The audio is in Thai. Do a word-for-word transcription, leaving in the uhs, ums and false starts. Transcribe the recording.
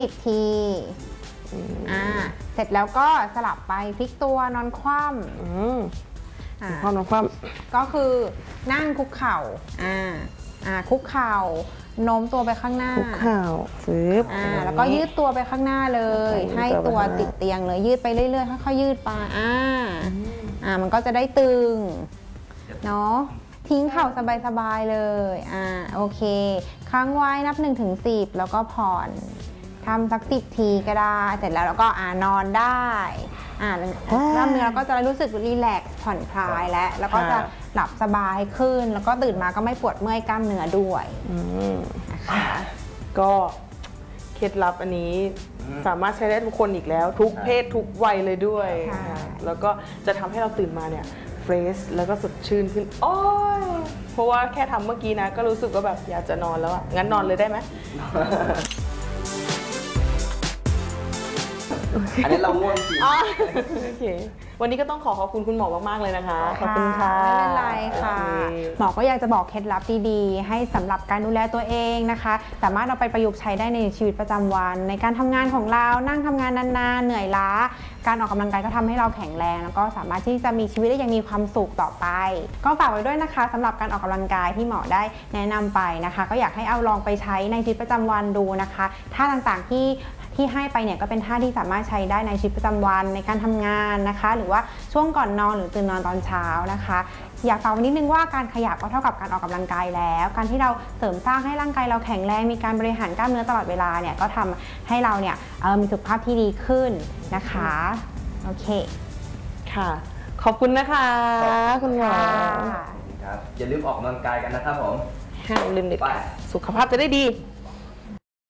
อีกทีอ่าเสร็จแล้วก็สลับไปพลิกตัวนอนคว่ำความนอนคว่ำก็คือนั่งคุกเข่าอ่าอ่าคุกเข่าโน้มตัวไปข้างหน้าคุกเข่าฟืบอ่าแล้วก็ยืดตัวไปข้างหน้าเลยให้ตัวติดเตียงเลยยืดไปเรื่อยๆค่อยๆยืดไปอ่าอ่ามันก็จะได้ตึงเนาะทิ้งเข่าสบายๆเลยอ่าโอเคค้างไว้นับหนึ่งถึงสิบแล้วก็ผ่อนทำสักสิบทีก็ได้เสร็จแล้วเราก็อ่านอนได้อ่ากล้ามเนื้อก็จะรู้สึกรีแลกซ์ผ่อนคลายแล้วแล้วก็จะหลับสบายขึ้นแล้วก็ตื่นมาก็ไม่ปวดเมื่อยกล้ามเนื้อด้วยนะคะก็เคล็ดลับอันนี้สามารถใช้ได้ทุกคนอีกแล้วทุกเพศทุกวัยเลยด้วยแล้วก็จะทำให้เราตื่นมาเนี่ยเฟรชแล้วก็สดชื่นขึ้นโอ้ยเพราะว่าแค่ทำเมื่อกี้นะก็รู้สึกว่าแบบอยากจะนอนแล้วอะงั้นนอนเลยได้ไหมอันนี้เราง่วงจริงโอเควันนี้ก็ต้องขอขอบคุณคุณหมอมากๆเลยนะคะขอบคุณค่ะไม่เป็นไรค่ะหมอก็อยากจะบอกเคล็ดลับดีๆให้สำหรับการดูแลตัวเองนะคะสามารถเอาไปประยุกต์ใช้ได้ในชีวิตประจำวันในการทำงานของเรานั่งทำงานนานๆเหนื่อยล้าการออกกำลังกายก็ทำให้เราแข็งแรงแล้วก็สามารถที่จะมีชีวิตได้อย่างมีความสุขต่อไปก็ฝากไว้ด้วยนะคะสำหรับการออกกำลังกายที่หมอได้แนะนำไปนะคะก็อยากให้เอาลองไปใช้ในชีวิตประจำวันดูนะคะท่าต่างๆที่ที่ให้ไปเนี่ยก็เป็นท่าที่สามารถใช้ได้ในชีวิตประจำวันในการทำงานนะคะหรือว่าช่วงก่อนนอนหรือตื่นนอนตอนเช้านะคะอยากฝากไว้นิดนึงว่าการขยับก็เท่ากับการออกกำลังกายแล้วการที่เราเสริมสร้างให้ร่างกายเราแข็งแรงมีการบริหารกล้ามเนื้อตลอดเวลาเนี่ยก็ทำให้เราเนี่ยมีสุขภาพที่ดีขึ้นนะคะโอเคค่ะขอบคุณนะคะคุณหมอครับอย่าลืมออกกำลังกายกันนะครับผมห้ามลืมเด็ดสุขภาพจะได้ดี